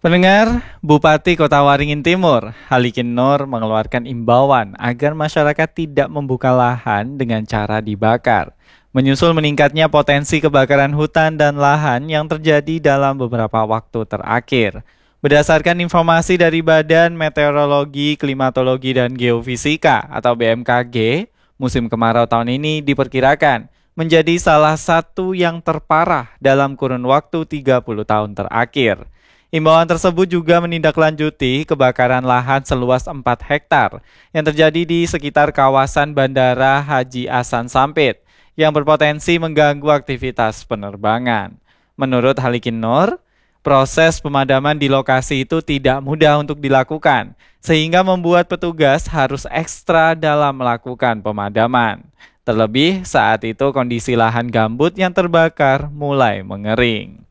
Pendengar, Bupati Kota Waringin Timur, Halikin Nur mengeluarkan imbauan agar masyarakat tidak membuka lahan dengan cara dibakar. Menyusul meningkatnya potensi kebakaran hutan dan lahan yang terjadi dalam beberapa waktu terakhir. Berdasarkan informasi dari Badan Meteorologi, Klimatologi, dan Geofisika atau BMKG, musim kemarau tahun ini diperkirakan menjadi salah satu yang terparah dalam kurun waktu 30 tahun terakhir. Imbauan tersebut juga menindaklanjuti kebakaran lahan seluas 4 hektar yang terjadi di sekitar kawasan Bandara Haji Hasan Sampit yang berpotensi mengganggu aktivitas penerbangan. Menurut Halikin Nur, proses pemadaman di lokasi itu tidak mudah untuk dilakukan, sehingga membuat petugas harus ekstra dalam melakukan pemadaman. Terlebih saat itu kondisi lahan gambut yang terbakar mulai mengering.